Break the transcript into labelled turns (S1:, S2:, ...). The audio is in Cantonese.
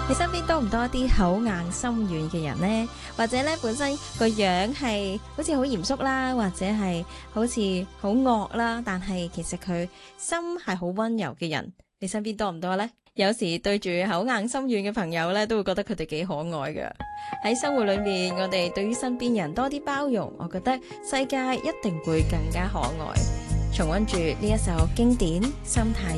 S1: 你身邊多唔多一啲口硬心軟嘅人呢？或者咧本身個樣係好似好嚴肅啦，或者係好似好惡啦，但係其實佢心係好溫柔嘅人，你身邊多唔多呢？有時對住口硬心軟嘅朋友咧，都會覺得佢哋幾可愛㗎。喺生活裏面，我哋對於身邊人多啲包容，我覺得世界一定會更加可愛。重溫住呢一首經典《心太